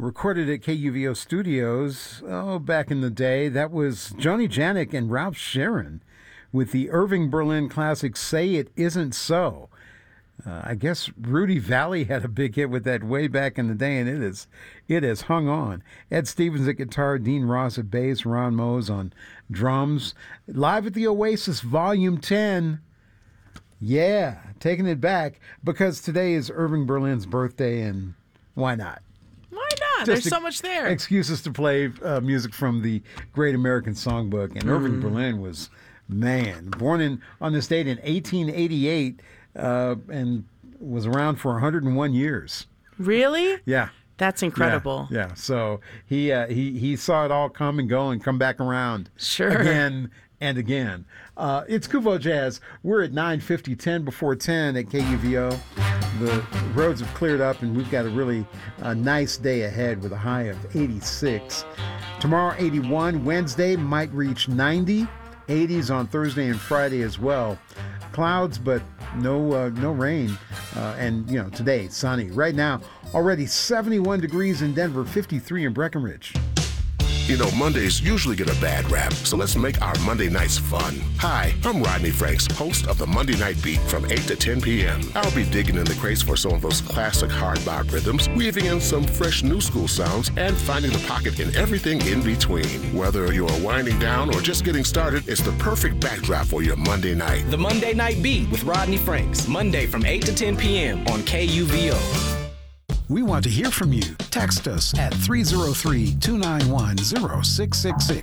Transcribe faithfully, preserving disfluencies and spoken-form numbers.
recorded at K U V O Studios, oh, back in the day. That was Joni Janik and Ralph Sharon with the Irving Berlin classic, Say It Isn't So. Uh, I guess Rudy Valley had a big hit with that way back in the day, and it is it has hung on. Ed Stevens at guitar, Dean Ross at bass, Ron Mose on drums. Live at the Oasis, Volume ten. Yeah, taking it back because today is Irving Berlin's birthday, and why not? Why not? There's so much there. Excuses to play uh, music from the Great American Songbook, and mm. Irving Berlin was, man, born in on this date in eighteen eighty-eight. Uh, and was around for one hundred one years. Really? Yeah. That's incredible. Yeah. yeah. So he uh, he he saw it all come and go and come back around. Sure. Again and again. Uh, it's Kuvo Jazz. We're at nine fifty, ten before ten at K U V O. The roads have cleared up, and we've got a really uh, nice day ahead with a high of eighty-six. Tomorrow, eighty-one. Wednesday might reach ninety. eighties on Thursday and Friday as well. Clouds, but no uh, no rain. Uh, and, you know, today, sunny. Right now, already seventy-one degrees in Denver, fifty-three in Breckenridge. You know, Mondays usually get a bad rap, so let's make our Monday nights fun. Hi, I'm Rodney Franks, host of the Monday Night Beat from eight to ten p.m. I'll be digging in the crates for some of those classic hard bop rhythms, weaving in some fresh new school sounds, and finding the pocket in everything in between. Whether you're winding down or just getting started, it's the perfect backdrop for your Monday night. The Monday Night Beat with Rodney Franks, Monday from eight to ten p.m. on K U V O. We want to hear from you. Text us at three oh three, two nine one, oh six six six.